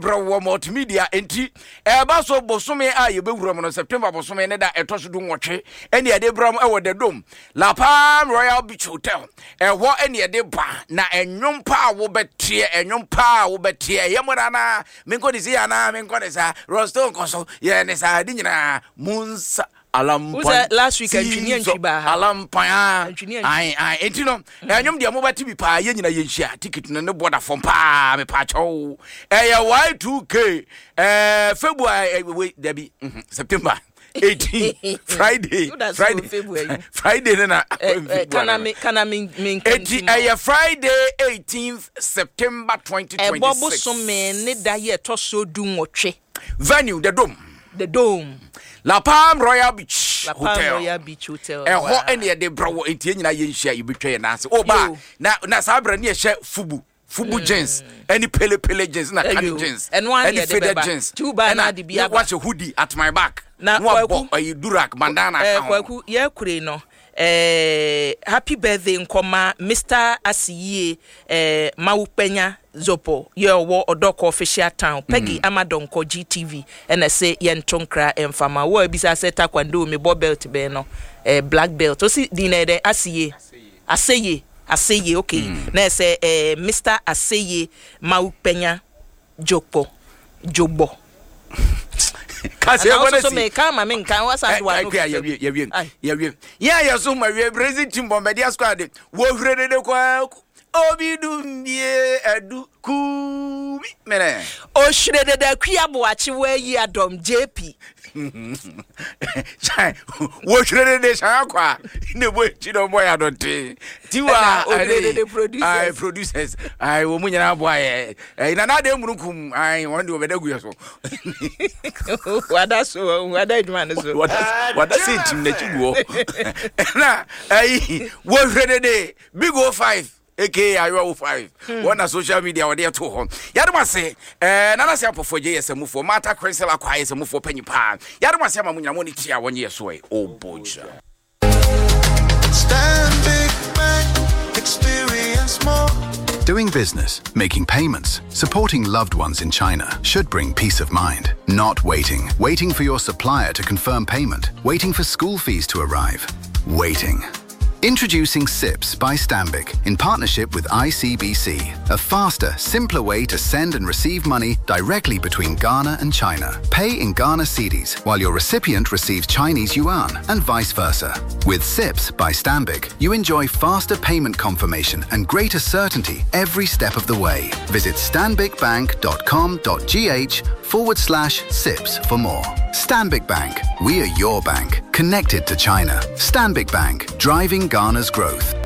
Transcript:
Bro multimedia enti eba so bosome a ye bewura mo no September bosome ne da etoso du nwotwe ene ye de bram e wo de dom La Palm Royal Beach Hotel eho ene ye de ba na enwom pa wo betie enwom pa wo betie ye mo na menko disi ana menko desa Roston koso ye ne sa di nyina munsa Alampan last week antwini antwiba Alampan ai entino enyom de mo bati bi pa ye nyina ye nhia ticket no ne border form pa me pa chow Y2K February debi September 18 Friday na kana min Friday 18th September 2026 ebobo so me ne da ye to so du nwotwe venue the dome La Palm Royal Beach Hotel. Eho ene de bro entie nyina ye nhia yebetwe na ase. Oba na sabra ne ye fubu jeans, any pele jeans na can jeans. Any faded jeans. Na de bia watch a hoodie at my back. Na durak bandana. Kwaku ye kure no. Happy birthday nkoma Mr. Asiye Maupenya Zopo ye wo Odoko official town Peggy Amadonko GTV and I say yen tonkra emfama wo bisa se taekwondo me bo belt be no black belt o si dine de Aseye okay na say Mr. Aseye Maupenya Jobo Kasi ya wana si kama mimi kan wasa ndo wa ya so ma we Brazil team bombardier squad wo hwere de kwa obidumie adu kumi mene o hwere de kwabo achi wa yi Adom JP chai wo hwere de shakwa ne bo chi do boy adonte tiwa producers ai wo munyana bo ai na de murukum ai won de obeda guyeso wada eduma no so wada say team na chibuo na ai wo hwere de big 05 aka Ayo 5 one social media we dey to home yadoma say nana say apofo JSM for Mata Crystal akwa YSM for penyipa yadoma say mamunya mo ni tia wonye so e oboja Stand big bank, experience more. Doing business, making payments, supporting loved ones in China should bring peace of mind. Not waiting for your supplier to confirm payment, waiting for school fees to arrive, waiting. Introducing SIPS by Stanbic in partnership with ICBC, a faster, simpler way to send and receive money directly between Ghana and China. Pay in Ghana cedis while your recipient receives Chinese yuan and vice versa. With SIPS by Stanbic, you enjoy faster payment confirmation and greater certainty every step of the way. Visit stanbicbank.com.gh/SIPS for more. Stanbic Bank, we are your bank, connected to China. Stanbic Bank, driving Ghana's growth.